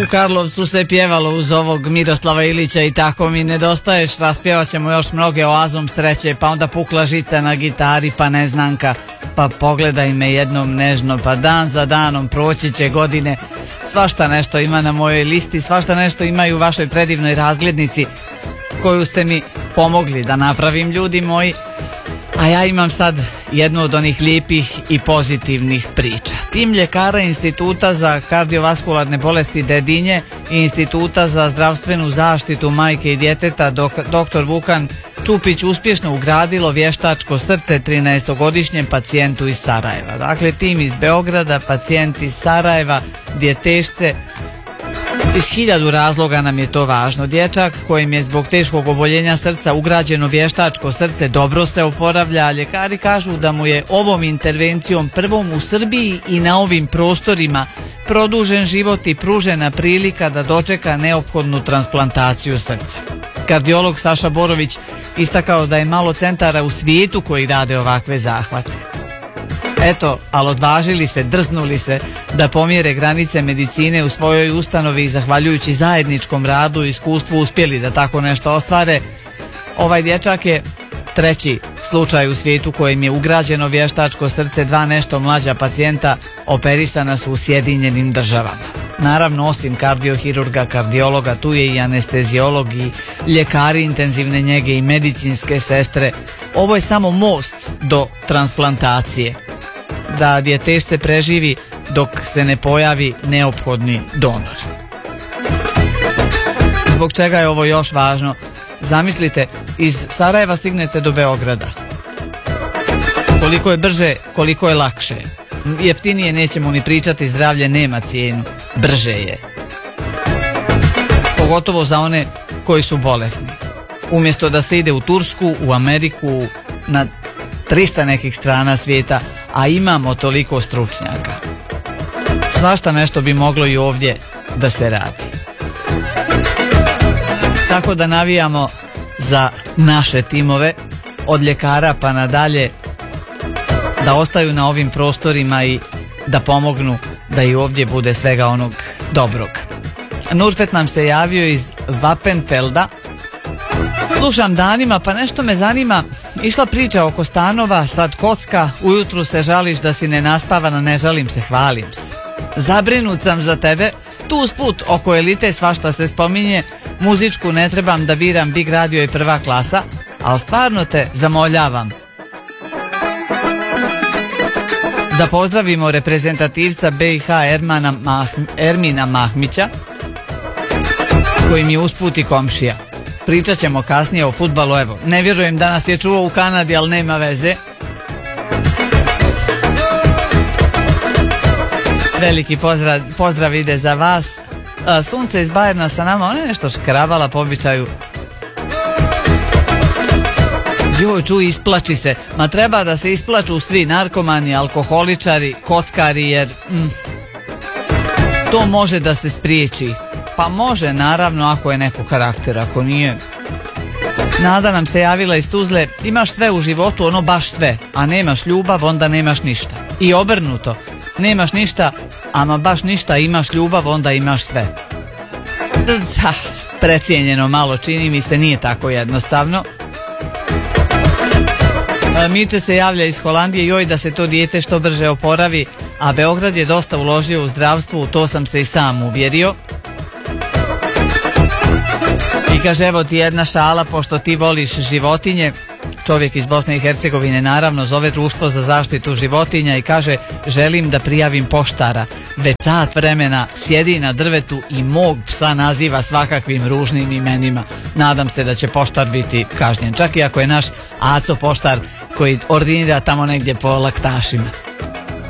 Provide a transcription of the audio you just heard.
U Karlovcu se pjevalo uz ovog Miroslava Ilića i Tako mi nedostaješ. Raspjevat ćemo još mnoge Oazom sreće, pa onda Pukla žica na gitari, pa Neznanka, pa Pogledaj me jednom nežno, pa Dan za danom proći će godine. Svašta nešto ima na mojoj listi, svašta nešto ima i u vašoj predivnoj razglednici koju ste mi pomogli da napravim, ljudi moji. A ja imam sad jednu od onih lijepih i pozitivnih priča. Tim ljekara Instituta za kardiovaskularne bolesti Dedinje i Instituta za zdravstvenu zaštitu majke i djeteta dr. Vukan Čupić uspješno ugradilo vještačko srce 13-godišnjem pacijentu iz Sarajeva. Dakle, tim iz Beograda, pacijent iz Sarajeva, djetešce. Iz 1000 razloga nam je to važno. Dječak kojim je zbog teškog oboljenja srca ugrađeno vještačko srce dobro se oporavlja, a ljekari kažu da mu je ovom intervencijom prvom u Srbiji i na ovim prostorima produžen život i pružena prilika da dočeka neophodnu transplantaciju srca. Kardiolog Saša Borović istakao da je malo centara u svijetu koji rade ovakve zahvate. Eto, ali odvažili se, drznuli se da pomjere granice medicine u svojoj ustanovi i zahvaljujući zajedničkom radu i iskustvu uspjeli da tako nešto ostvare. Ovaj dječak je treći slučaj u svijetu kojim je ugrađeno vještačko srce. 2 nešto mlađa pacijenta operisana su u Sjedinjenim Državama. Naravno, osim kardiohirurga, kardiologa, tu je i anesteziolog i ljekari intenzivne njege i medicinske sestre. Ovo je samo most do transplantacije, da djetešce preživi dok se ne pojavi neophodni donor. Zbog čega je ovo još važno? Zamislite, iz Sarajeva stignete do Beograda. Koliko je brže, koliko je lakše. Jeftinije nećemo ni pričati, zdravlje nema cijenu. Brže je. Pogotovo za one koji su bolesni. Umjesto da se ide u Tursku, u Ameriku, na 300 nekih strana svijeta, a imamo toliko stručnjaka. Svašta nešto bi moglo i ovdje da se radi. Tako da navijamo za naše timove, od ljekara pa nadalje, da ostaju na ovim prostorima i da pomognu da i ovdje bude svega onog dobrog. Nurfet nam se javio iz Vapenfelda. Slušam danima, pa nešto me zanima. Išla priča oko stanova, sad kocka, ujutru se žališ da si nenaspavana, ne žalim se, hvalim se. Zabrinut sam za tebe, tu usput oko elite svašta se spominje, muzičku ne trebam da biram, Big Radio je prva klasa, ali stvarno te zamoljavam da pozdravimo reprezentativca BiH Ermina Mahmića, koji mi je usput i komšija. Pričat ćemo kasnije o fudbalu, evo. Ne vjerujem da nas je čuo u Kanadi, ali nema veze. Veliki pozdrav ide za vas. Sunce iz Bajerna sa nama, ona je nešto škravala po običaju. Joj, čuj, isplači se. Ma treba da se isplaču svi narkomani, alkoholičari, kockari, jer to može da se spriječi. Pa može, naravno, ako je neko karakter, ako nije. Nada nam se javila iz Tuzle. Imaš sve u životu, ono baš sve, a nemaš ljubav, onda nemaš ništa. I obrnuto, nemaš ništa, ama baš ništa, imaš ljubav, onda imaš sve. Precijenjeno malo, čini mi se, nije tako jednostavno. Miče se javlja iz Holandije, joj da se to dijete što brže oporavi, a Beograd je dosta uložio u zdravstvu, u to sam se i sam uvjerio. I kaže, evo ti jedna šala, pošto ti voliš životinje. Čovjek iz Bosne i Hercegovine naravno zove Društvo za zaštitu životinja i kaže, želim da prijavim poštara. Već sat vremena sjedi na drvetu i mog psa naziva svakakvim ružnim imenima. Nadam se da će poštar biti kažnjen, čak i ako je naš Aco poštar koji ordinira tamo negdje po laktašima.